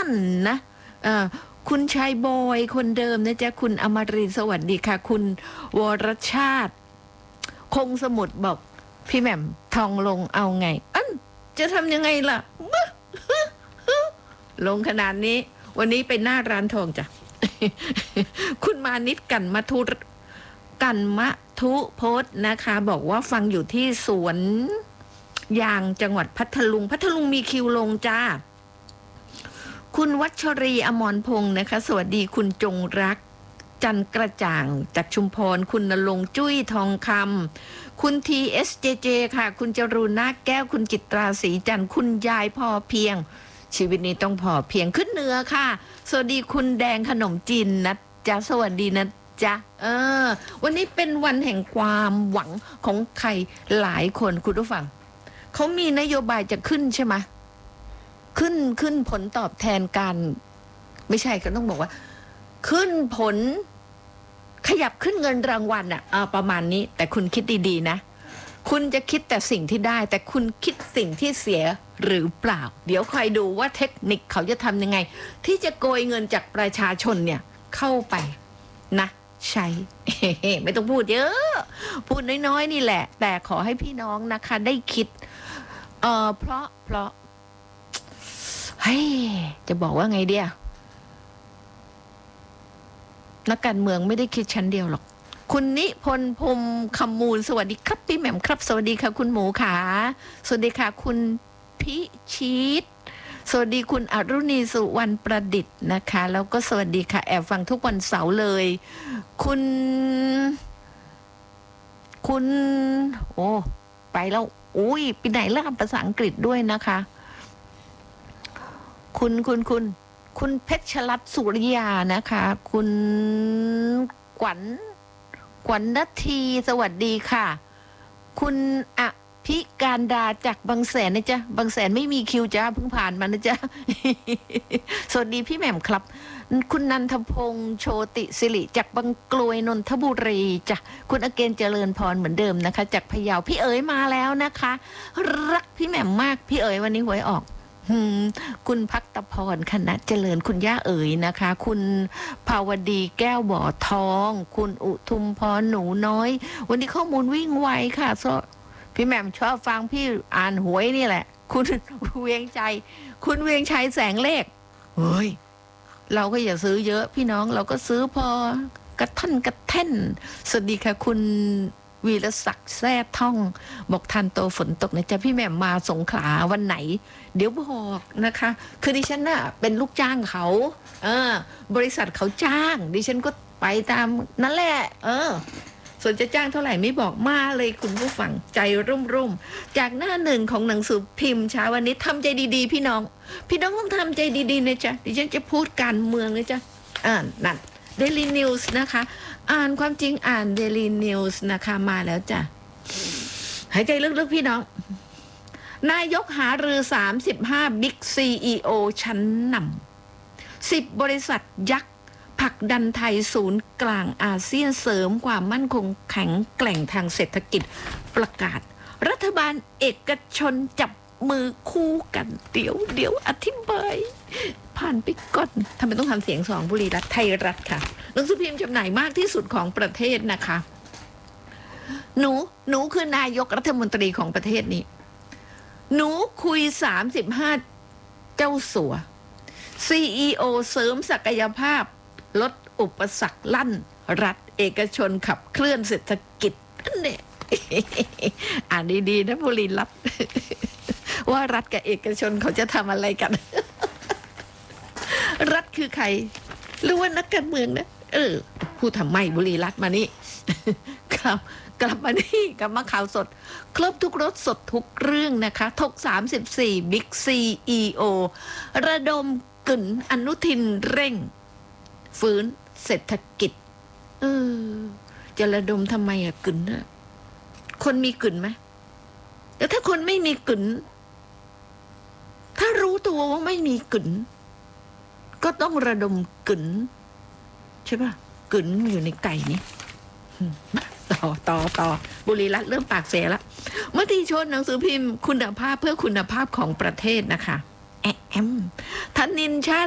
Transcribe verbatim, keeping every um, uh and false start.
นะคุณชายบอยคนเดิมนะจ๊ะคุณอมรินทร์สวัสดีค่ะคุณวรชาติคงสมุทรบอกพี่แหม่มทองลงเอาไงอันจะทำยังไงล่ะลงขนาดนี้วันนี้ไปหน้าร้านทองจ้ะ คุณมานิดกันมาทุกันมะทุโพสนะคะบอกว่าฟังอยู่ที่สวนยางจังหวัดพัทลุงพัทลุงมีคิวลงจ้าคุณวัชรีอมรพงศ์นะคะสวัสดีคุณจงรักจันกระจ่างจากชุมพรคุณณรงค์จุ้ยทองคำคุณ ที เอส เจ เจ ค่ะคุณจรูนนาแก้วคุณจิตราศรีจันทร์คุณยายพอเพียงชีวิตนี้ต้องพอเพียงขึ้นเหนือค่ะสวัสดีคุณแดงขนมจีนนะจ๊ะสวัสดีนะจ๊ะเออวันนี้เป็นวันแห่งความหวังของใครหลายคนคุณผู้ฟังเขามีนโยบายจะขึ้นใช่ไหมขึ้นขึ้นผลตอบแทนการไม่ใช่ก็ต้องบอกว่าขึ้นผลขยับขึ้นเงินรางวัลอะอ่ะประมาณนี้แต่คุณคิดดีๆนะคุณจะคิดแต่สิ่งที่ได้แต่คุณคิดสิ่งที่เสียหรือเปล่าเดี๋ยวคอยดูว่าเทคนิคเขาจะทำยังไงที่จะโกยเงินจากประชาชนเนี่ยเข้าไปนะใช้ ไม่ต้องพูดเยอะพูดน้อยๆนี่แหละแต่ขอให้พี่น้องนะคะได้คิดเออเพราะเพราะเฮ้ยจะบอกว่าไงเดียนักการเมืองไม่ได้คิดชั้นเดียวหรอกคุณนิพนธ์พรหมคำมูลสวัสดีครับพี่แหม่มครับสวัสดีค่ะคุณหมูขาสวัสดีค่ะคุณพิชิตสวัสดีคุณอรุณีสุวรรณประดิษฐ์นะคะแล้วก็สวัสดีค่ะแอบฟังทุกวันเสาร์เลยคุณคุณโอ้ไปแล้วอุ้ยไปไหนล่ะภาษาอังกฤษด้วยนะคะคุณคุณคุณคุณเพชรรัตน์สุริยานะคะคุณขวัญขวัญณทีสวัสดีค่ะคุณอภิการดาจากบางแสนนะจ๊ะบางแสนไม่มีคิวจ้าเพิ่งผ่านมานะจ๊ะ สวัสดีพี่แหม่มครับคุณนันทพงษ์โชติสิริจากบางกลวยนนทบุรีจ้ะคุณอเกณฑ์เจริญพรเหมือนเดิมนะคะจากพะเยาพี่เอ๋ยมาแล้วนะคะรักพี่แหม่มมากพี่เอ๋ยวันนี้หวยออกคุณพักตพรคณะเจริญคุณย่าเอ๋ยนะคะคุณภาวดีแก้วบ่อทองคุณอุทุมพรหนูน้อยวันนี้ข้อมูลวิ่งไวค่ะพี่แหม่มชอบฟังพี่อ่านหวยนี่แหละคุณเวียงใจคุณเวียงชัยแสงเลขเฮ้ยเราก็อย่าซื้อเยอะพี่น้องเราก็ซื้อพอกระท่านกระแท่นสวัสดีค่ะคุณวีรศักดิ์แซ่ท่องบอกทันโตฝนตกนะจ๊ะพี่แหม่มมาสงขลาวันไหนเดี๋ยวบอกนะคะคือดิฉันน่ะเป็นลูกจ้างเขาเออบริษัทเขาจ้างดิฉันก็ไปตามนั่นแหละเออส่วนจะจ้างเท่าไหร่ไม่บอกมาเลยคุณผู้ฟังใจรุ่มๆจากหน้าหนึ่งของหนังสือพิมพ์เช้าวันนี้ทำใจดีๆพี่น้องพี่น้องต้องทำใจดีๆนะจ๊ะดิฉันจะพูดการเมืองนะจ๊ะอ่านั่น Daily News นะคะอ่านความจริงอ่าน Daily News นะคะมาแล้วจ้ะหายใจลึกๆพี่น้องนายกหารือสามสิบห้าบิ๊ก ซี อี โอ ชั้นนำสิบบริษัทยักษ์ผลักดันไทยศูนย์กลางอาเซียนเสริมความมั่นคงแข็งแกร่งทางเศรษฐกิจประกาศรัฐบาลเอกชนจับมือคู่กันเดี๋ยวเดี๋ยวอธิบายผ่านไปก่อนทำไมต้องทำเสียงสองบุรีรัฐไทยรัฐค่ะหนังสือพิมพ์จำหน่ายมากที่สุดของประเทศนะคะหนูหนูคือนายกรัฐมนตรีของประเทศนี้หนูคุยสามสิบห้าเจ้าสัว ซี อี โอ เสริมศักยภาพลดอุปสรรคลั่นรัฐเอกชนขับเคลื่อนเศรษฐกิจเนี่ยอ่านดีๆนะบุรีรัฐว่ารัฐกับเอกชนเขาจะทำอะไรกันรัฐคือใครหรือว่านักการเมืองนะเออพูดทำไมบุรีรัฐมานี่ครับกลับมานี่กลับมาข่าวสดครบทุกรสสดทุกเรื่องนะคะทกสามสิบสี่บิ๊ก ซี อี โอ ระดมกึ่นอนุทินเร่งฟื้นเศรษฐกิจเออจะระดมทำไมอะกึ่นนะคนมีกึ่นไหมแต่ถ้าคนไม่มีกึ่นถ้ารู้ตัวว่าไม่มีกึ่นก็ต้องระดมกึ่นใช่ป่ะกึ่นอยู่ในไก่นี่ต่อต่อต่อบุรีรัฐเริ่มปากเสียแล้วมติชนหนังสือพิมพ์คุณภาพเพื่อคุณภาพของประเทศนะคะแอมธนินชาติ